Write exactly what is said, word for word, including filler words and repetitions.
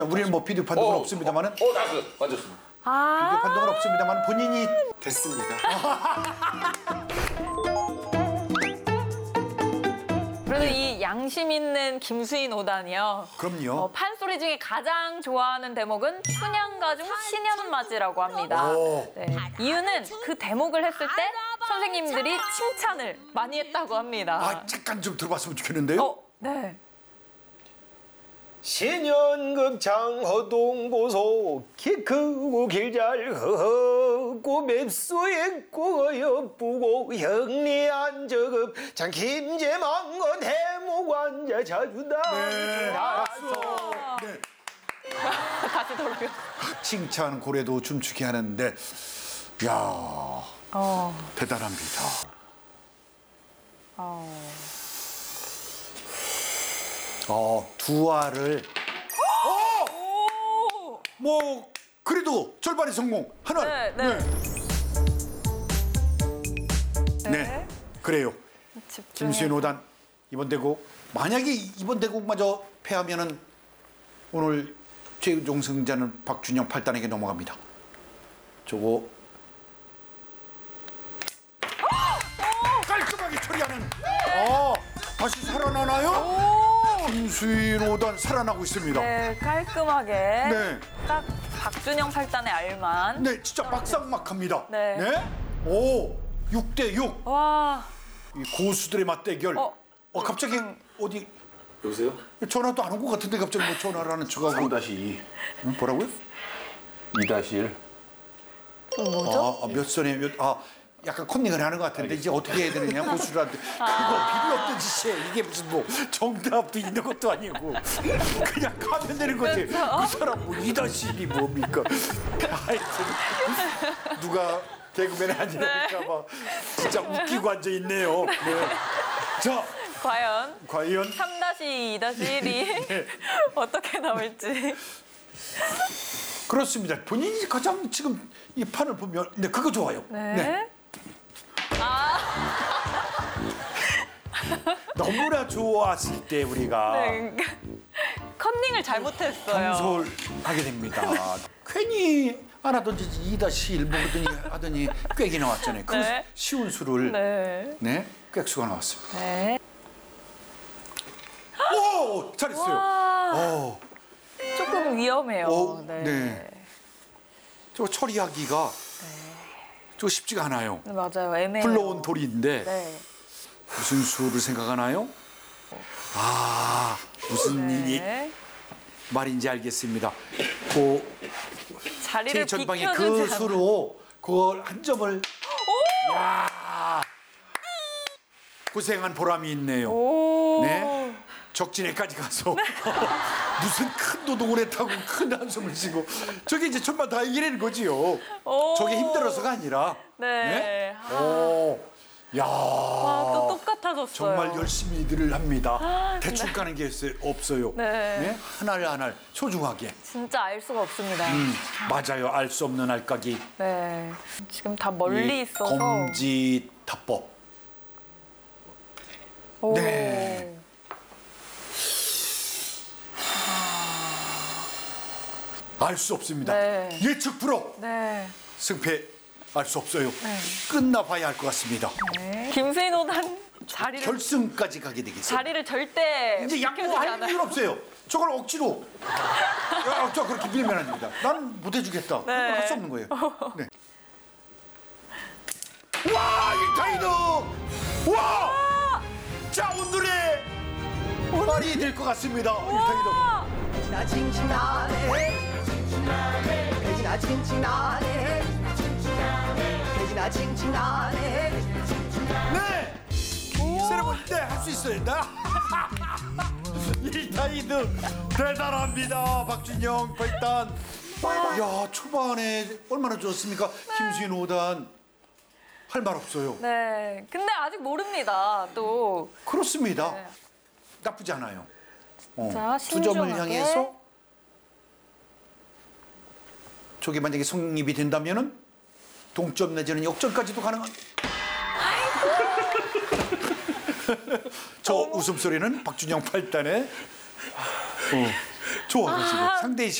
우리는 뭐 비디오 판독은 어, 없습니다만은 어, 나왔어. 맞았습니다. 아. 비디오 판독은 없습니다만 본인이 됐습니다. 그래도 이 양심 있는 김수인 오단이요. 그럼요. 어, 판소리 중에 가장 좋아하는 대목은 춘향가중 신현맞이라고 합니다. 오. 네. 이유는 그 대목을 했을 때 선생님들이 칭찬을 많이 했다고 합니다. 아 잠깐 좀 들어봤으면 좋겠는데요. 어, 네. 신연극장 허동보소 키 크고 길잘 허허고 맵수에 꼬여쁘고 형리한 저급 장 김제망건 해모관자 자주다. 네, 박수. 네. 다시 돌려. 칭찬 고래도 춤추게 하는데, 야 어. 대단합니다. 어. 어, 두 알을 오! 뭐 그래도 절반의 성공 하나. 네, 네. 네. 네, 그래요. 김수인 오단 이번 대국 만약에 이번 대국마저 패하면은 오늘 최종 승자는 박준영 팔 단에게 넘어갑니다. 저거 깔끔하게 처리하는. 어, 다시 살아나나요? 김수인 오단 살아나고 있습니다. 네, 깔끔하게. 네. 딱 박준영 팔 단의 알만. 네, 진짜 막상막합니다. 네. 오, 육 대 육. 와. 이 고수들의 맞대결. 어. 어, 갑자기 어디 여보세요? 전화도 안 온 것 같은데 갑자기 뭐 전화를 하는 척하고. 삼 다시 이. 응, 뭐라고요? 이 다시 일. 그 뭐죠? 아, 아, 몇 선에 몇, 아, 약간 컨닝을 하는 것 같은데 이제 어떻게 해야 되느냐 고수들한테. 그거 필요 없던 짓이에요. 이게 무슨 뭐 정답도 있는 것도 아니고 그냥 가면 되는 거지. 그렇죠. 그 사람 뭐 이 다시 일이 뭡니까? 하여튼 누가 개그맨이 아니라니까 막 진짜 웃기고 앉아 있네요. 네. 자, 과연 과연 삼 다시 이 다시 일이 네. 어떻게 나올지. 그렇습니다. 본인이 가장 지금 이 판을 보면 네, 그거 좋아요. 네. 아. 너무나 좋았을 때 우리가 네. 그러니까 컨닝을 잘못했어요. 경솔하게 됩니다. 괜히 안 하던 짓 이 다시 일 먹더니 하더니 꽥이 나왔잖아요. 그 네. 쉬운 수를 네, 네. 꽥수가 나왔습니다. 네. 오, 잘했어요. 와. 오, 조금 위험해요. 오, 네. 네. 저거 처리하기가 저거 쉽지가 않아요. 네, 맞아요. 애매해요. 불러온 돌인데 네. 무슨 수를 생각하나요? 아, 무슨 일이 네. 말인지 알겠습니다. 그 자리를 제전방에 비켜주지 그 않아. 수로 그걸 한 점을 야 고생한 보람이 있네요. 오. 네, 적진에까지 가서 무슨 큰 도둑을 했다고 큰 한숨을 쉬고 저게 이제 천만 다행이라는 거지요. 오. 저게 힘들어서가 아니라. 네. 아. 오, 야. 와, 또 똑같아졌어요. 정말 열심히들 합니다. 아, 대충 네. 가는 게 없어요. 네. 하나를 하나 소중하게. 진짜 알 수가 없습니다. 음, 맞아요. 알 수 없는 알까기. 네. 지금 다 멀리 이 있어서. 검지타법. 오. 네. 알 수 없습니다. 네. 예측 불허. 네. 승패 알 수 없어요. 네. 끝나봐야 알 것 같습니다. 네. 김수인 오단 자리를 결승까지 가게 되겠어요. 자리를 절대 이제 비켜주지 양보할 않아요. 필요 없어요. 저걸 억지로. 야, 저 그렇게 밀면 안 됩니다. 난 못 해주겠다. 네. 할 수 없는 거예요. 네. 와, 일타이드! 와! 자, 오늘의 말이 될 것 같습니다. 일타이드. 나 칭칭나네 돼지나 칭칭나네 돼지나 칭칭나네 네! 세레모니 네, 할 수 있어요. 나 일타이드 대단합니다. 박준영 팔단. 야, 초반에 얼마나 좋았습니까? 김수인 오단. 할 말 없어요. 네. 근데 아직 모릅니다. 또. 그렇습니다. 네. 나쁘지 않아요. 어. 자, 두 점을 신중하게. 향해서 저게 만약에 성립이 된다면은 동점 내지는 역전까지도 가능한. 저 웃음소리는 박준영 팔단의 어, 좋아가지고 상대의